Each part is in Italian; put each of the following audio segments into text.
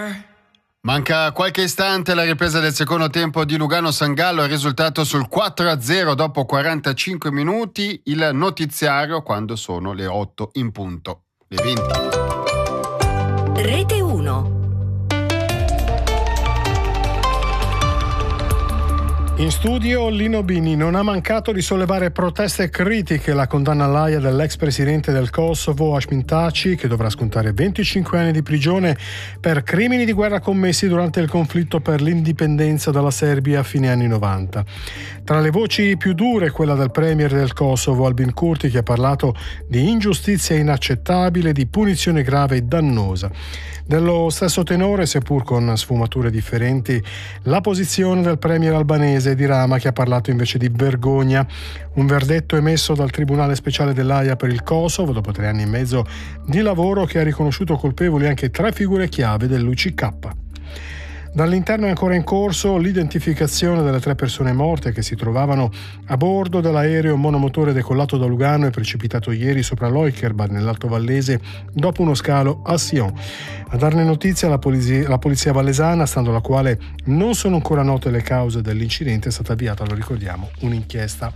Manca qualche istante la ripresa del secondo tempo di Lugano-San Gallo, il risultato sul 4-0 dopo 45 minuti, il notiziario quando sono le 8 in punto, le 20. Rete 1. In studio Lino Bini. Non ha mancato di sollevare proteste critiche la condanna all'Aia dell'ex presidente del Kosovo Hashim Thaçi, che dovrà scontare 25 anni di prigione per crimini di guerra commessi durante il conflitto per l'indipendenza dalla Serbia a fine anni 90. Tra le voci più dure quella del premier del Kosovo Albin Kurti, che ha parlato di ingiustizia inaccettabile e di punizione grave e dannosa. Dello stesso tenore, seppur con sfumature differenti, la posizione del premier albanese Edi Rama, che ha parlato invece di vergogna. Un verdetto emesso dal Tribunale Speciale dell'Aia per il Kosovo dopo 3 anni e mezzo di lavoro, che ha riconosciuto colpevoli anche 3 figure chiave dell'UCK. Dall'interno è ancora in corso l'identificazione delle 3 persone morte che si trovavano a bordo dell'aereo monomotore decollato da Lugano e precipitato ieri sopra Leukerbad nell'Alto Vallese dopo uno scalo a Sion. A darne notizia la polizia vallesana, stando alla quale non sono ancora note le cause dell'incidente, è stata avviata, lo ricordiamo, un'inchiesta.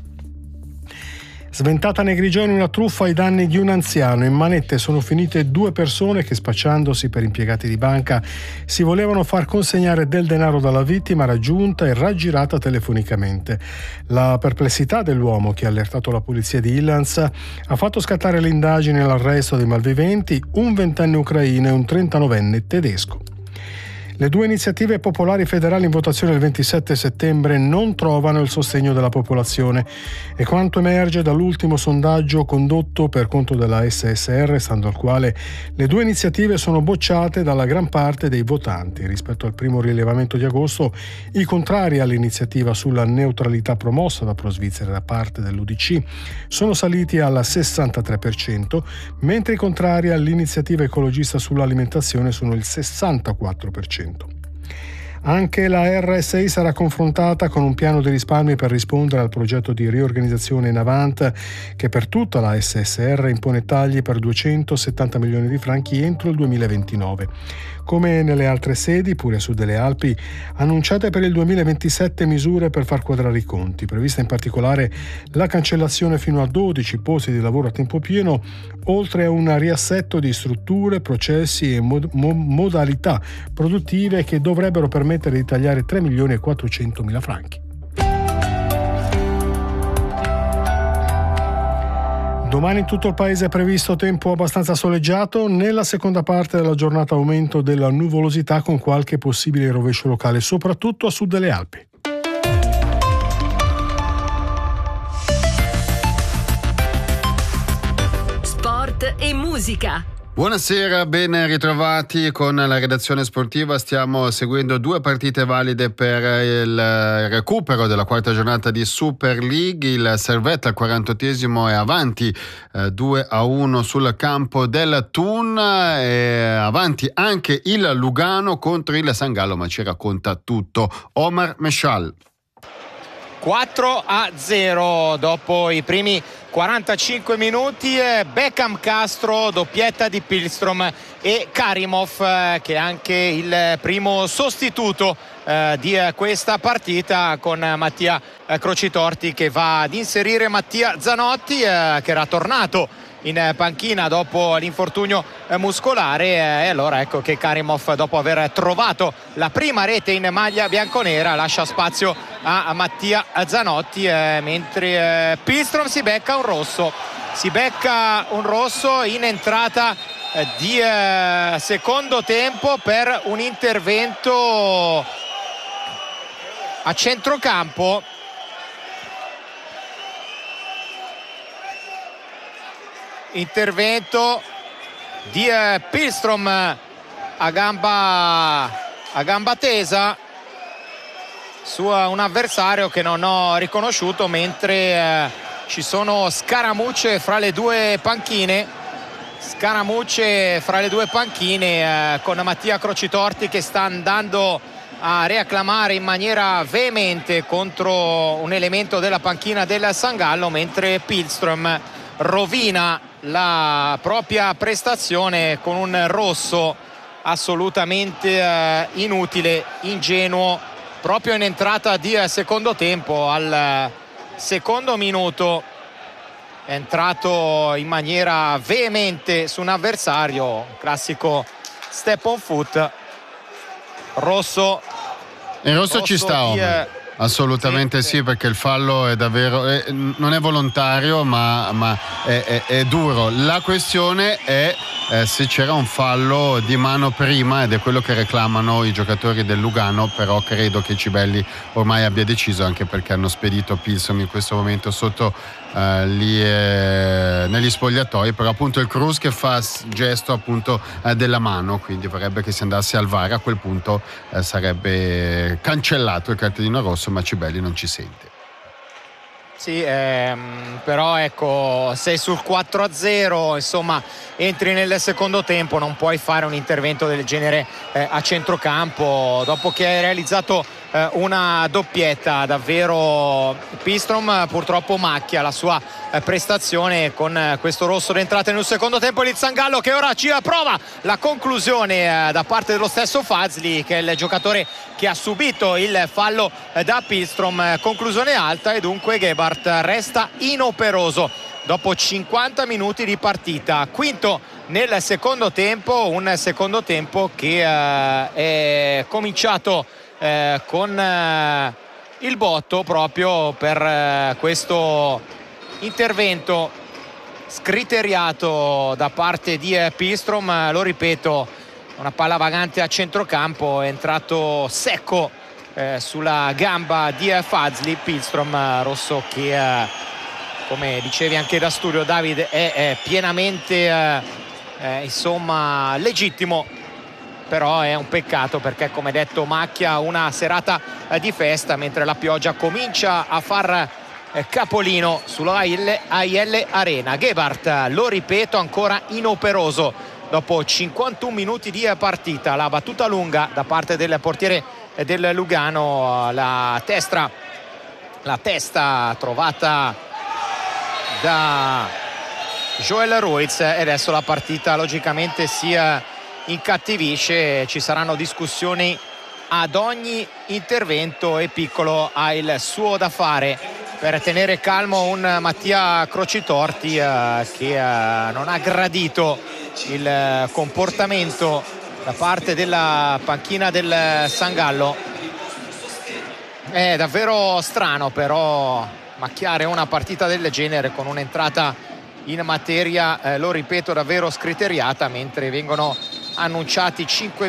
Sventata nei Grigioni una truffa ai danni di un anziano. In manette sono finite 2 persone che, spacciandosi per impiegati di banca, si volevano far consegnare del denaro dalla vittima raggiunta e raggirata telefonicamente. La perplessità dell'uomo, che ha allertato la polizia di Ilans, ha fatto scattare le indagini e l'arresto dei malviventi, un 20enne ucraino e un 39enne tedesco. Le 2 iniziative popolari federali in votazione il 27 settembre non trovano il sostegno della popolazione. E quanto emerge dall'ultimo sondaggio condotto per conto della SSR, stando al quale le 2 iniziative sono bocciate dalla gran parte dei votanti. Rispetto al primo rilevamento di agosto, i contrari all'iniziativa sulla neutralità promossa da Pro Svizzera da parte dell'UDC sono saliti al 63%, mentre i contrari all'iniziativa ecologista sull'alimentazione sono il 64%. Anche la RSI sarà confrontata con un piano di risparmi per rispondere al progetto di riorganizzazione in Avant, che per tutta la SSR impone tagli per 270 milioni di franchi entro il 2029. Come nelle altre sedi, pure a sud delle Alpi, annunciate per il 2027 misure per far quadrare i conti, prevista in particolare la cancellazione fino a 12 posti di lavoro a tempo pieno, oltre a un riassetto di strutture, processi e modalità produttive che dovrebbero permettere di tagliare 3 milioni e 400 mila franchi. Domani in tutto il paese è previsto tempo abbastanza soleggiato, nella seconda parte della giornata aumento della nuvolosità con qualche possibile rovescio locale, soprattutto a sud delle Alpi. Sport e musica. Buonasera, ben ritrovati con la redazione sportiva. Stiamo seguendo 2 partite valide per il recupero della 4ª giornata di Super League. Il Servette al 48esimo è avanti 2-1 sul campo del Thun, e avanti anche il Lugano contro il San Gallo, ma ci racconta tutto Omar Meshal. 4-0 dopo i primi 45 minuti. Beckham Castro, doppietta di Pilstrom, e Karimov, che è anche il primo sostituto di questa partita, con Mattia Crocitorti che va ad inserire Mattia Zanotti, che era tornato in panchina dopo l'infortunio muscolare, e allora ecco che Karimov, dopo aver trovato la prima rete in maglia bianconera, lascia spazio a Mattia Zanotti, mentre Pilstrom si becca un rosso in entrata di secondo tempo per un intervento a centrocampo. Intervento di Pilstrom a gamba tesa su un avversario che non ho riconosciuto, mentre ci sono scaramucce fra le due panchine, con Mattia Crocitorti che sta andando a riacclamare in maniera veemente contro un elemento della panchina del San Gallo, mentre Pilstrom rovina la propria prestazione con un rosso assolutamente inutile, ingenuo, proprio in entrata di secondo tempo. Al secondo minuto è entrato in maniera veemente su un avversario, classico step on foot. Rosso. Il rosso ci sta, assolutamente sì, perché il fallo è davvero non è volontario, ma è duro. La questione è se c'era un fallo di mano prima, ed è quello che reclamano i giocatori del Lugano, però credo che Cibelli ormai abbia deciso, anche perché hanno spedito Pilsom in questo momento sotto lì negli spogliatoi, però appunto il Cruz che fa gesto appunto della mano, quindi vorrebbe che si andasse al VAR. A quel punto sarebbe cancellato il cartellino rosso, ma Cibelli non ci sente. Sì, però ecco, sei sul 4-0, insomma, entri nel secondo tempo, non puoi fare un intervento del genere a centrocampo dopo che hai realizzato una doppietta. Davvero Pilstrom purtroppo macchia la sua prestazione con questo rosso d'entrata nel secondo tempo. Il Sangallo che ora ci prova la conclusione da parte dello stesso Fazli, che è il giocatore che ha subito il fallo da Pilstrom. Conclusione alta, e dunque Gebhardt resta inoperoso dopo 50 minuti di partita. Quinto nel secondo tempo, un secondo tempo che è cominciato con il botto proprio per questo intervento scriteriato da parte di Pilstrom. Lo ripeto, una palla vagante a centrocampo, è entrato secco sulla gamba di Fazli. Pilstrom, rosso che come dicevi anche da studio, David, è pienamente insomma legittimo, però è un peccato perché, come detto, macchia una serata di festa, mentre la pioggia comincia a far capolino sulla AIL Arena. Gebhardt, lo ripeto, ancora inoperoso dopo 51 minuti di partita. La battuta lunga da parte del portiere del Lugano, la testa trovata da Joel Ruiz, e adesso la partita logicamente si incattivisce. Ci saranno discussioni ad ogni intervento, e Piccolo ha il suo da fare per tenere calmo un Mattia Crocitorti che non ha gradito il comportamento da parte della panchina del Sangallo. È davvero strano però macchiare una partita del genere con un'entrata in materia, lo ripeto, davvero scriteriata, mentre vengono annunciati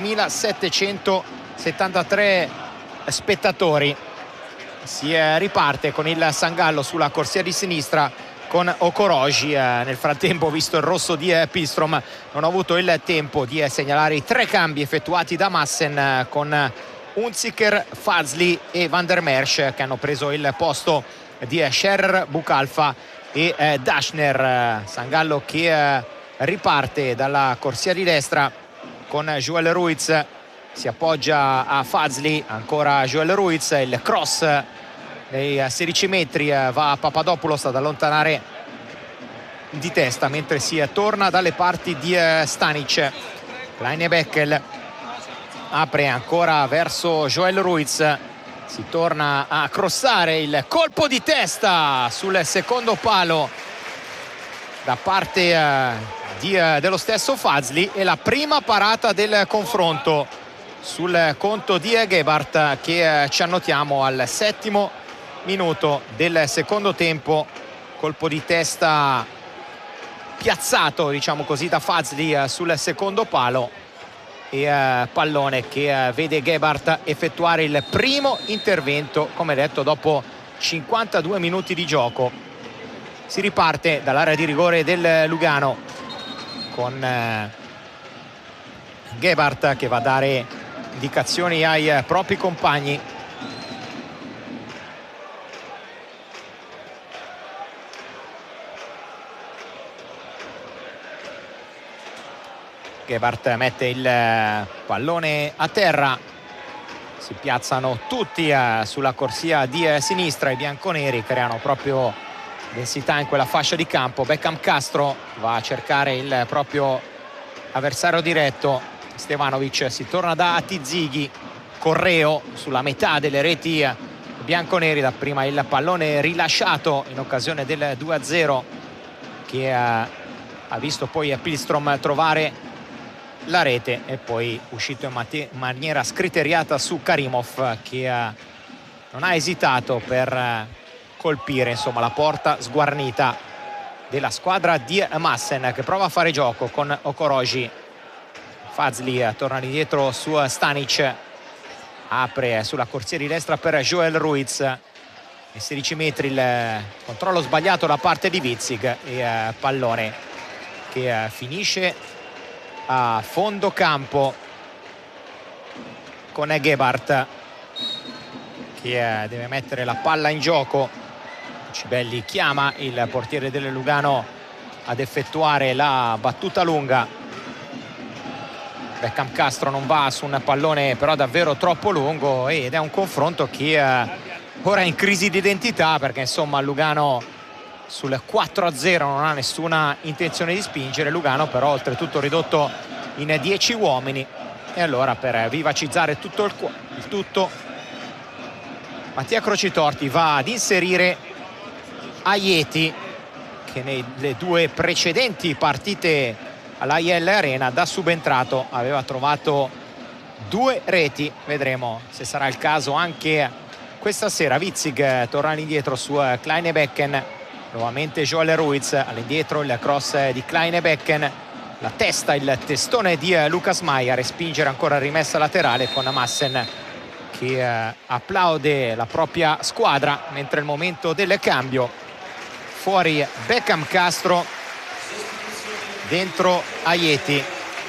5.773 spettatori. Si riparte con il Sangallo sulla corsia di sinistra con Okoroji. Nel frattempo, visto il rosso di Pilstrom, non ho avuto il tempo di segnalare i 3 cambi effettuati da Maassen, con Unziker, Fazli e Van der Merch che hanno preso il posto di Scherer, Bucalfa e Daschner. Sangallo che riparte dalla corsia di destra con Joel Ruiz, si appoggia a Fazli, ancora Joel Ruiz, il cross dei 16 metri va a Papadopoulos ad allontanare di testa, mentre si torna dalle parti di Stanic. Leinebekel apre ancora verso Joel Ruiz, si torna a crossare, il colpo di testa sul secondo palo da parte dello stesso Fazli, e la prima parata del confronto sul conto di Gebhardt, che ci annotiamo al 7° minuto del secondo tempo. Colpo di testa piazzato, diciamo così, da Fazli sul secondo palo, e pallone che vede Gebhardt effettuare il primo intervento, come detto, dopo 52 minuti di gioco. Si riparte dall'area di rigore del Lugano con Gebhardt che va a dare indicazioni ai propri compagni. Gebhardt mette il pallone a terra, si piazzano tutti sulla corsia di sinistra. I bianconeri creano proprio densità in quella fascia di campo. Beckham Castro va a cercare il proprio avversario diretto, Stevanovic, si torna da Atizighi, Correo sulla metà delle reti bianconeri, dapprima il pallone rilasciato in occasione del 2-0 che ha visto poi Pihlstrom trovare la rete e poi uscito in maniera scriteriata su Karimov, che non ha esitato per colpire insomma la porta sguarnita della squadra di Massen, che prova a fare gioco con Okoroji. Fazli torna indietro su Stanic, apre sulla corsia di destra per Joel Ruiz, ai 16 metri il controllo sbagliato da parte di Witzig e pallone che finisce a fondo campo con Gebhardt, che deve mettere la palla in gioco. Cibelli chiama il portiere del Lugano ad effettuare la battuta lunga. Beckham Castro non va su un pallone però davvero troppo lungo, ed è un confronto che ora è in crisi di identità, perché insomma Lugano sul 4-0 non ha nessuna intenzione di spingere. Lugano però oltretutto ridotto in 10 uomini, e allora per vivacizzare il tutto Mattia Crocitorti va ad inserire Ajeti, che nelle due precedenti partite all'AIL Arena da subentrato aveva trovato 2 reti. Vedremo se sarà il caso anche questa sera. Witzig torna all'indietro su Kleine-Becken, nuovamente Joel Ruiz all'indietro, il cross di Kleine-Becken, la testa, il testone di Lucas Meyer, a respingere ancora rimessa laterale con Massen che applaude la propria squadra, mentre il momento del cambio fuori Beckham Castro, dentro Ajeti,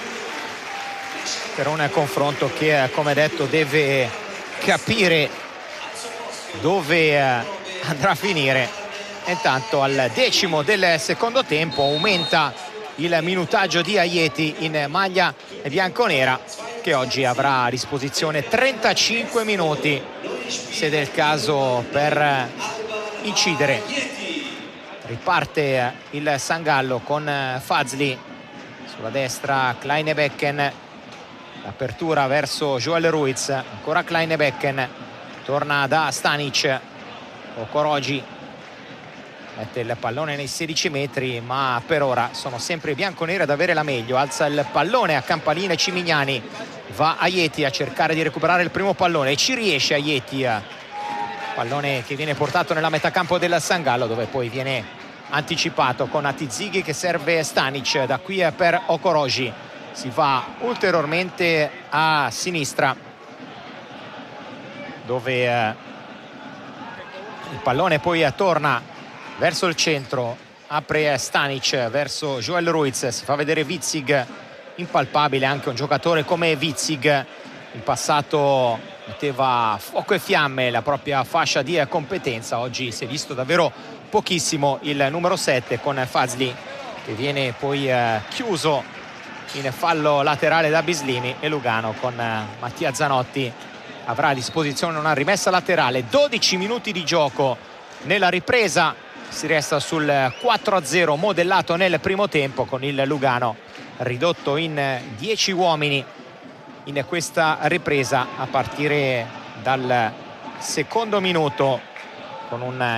per un confronto che come detto deve capire dove andrà a finire. Intanto al 10° del secondo tempo aumenta il minutaggio di Ajeti in maglia bianconera, che oggi avrà a disposizione 35 minuti se del caso per incidere. Riparte il Sangallo con Fazli sulla destra, Kleine-Becken, l'apertura verso Joel Ruiz, ancora Kleine-Becken, torna da Stanic, Okoroji mette il pallone nei 16 metri, ma per ora sono sempre i bianconeri ad avere la meglio. Alza il pallone a Campaline Cimignani, va Ajeti a cercare di recuperare il primo pallone e ci riesce Ajeti, pallone che viene portato nella metà campo del Sangallo, dove poi viene anticipato con Atizighi che serve Stanic. Da qui per Okoroji si va ulteriormente a sinistra, dove il pallone poi torna verso il centro, apre Stanic verso Joel Ruiz, si fa vedere Witzig, impalpabile anche un giocatore come Witzig, in passato metteva fuoco e fiamme la propria fascia di competenza. Oggi si è visto davvero pochissimo il numero 7 con Fazli, che viene poi chiuso in fallo laterale da Bislimi, e Lugano con Mattia Zanotti avrà a disposizione una rimessa laterale. 12 minuti di gioco nella ripresa, si resta sul 4-0 modellato nel primo tempo, con il Lugano ridotto in 10 uomini in questa ripresa a partire dal secondo minuto, con un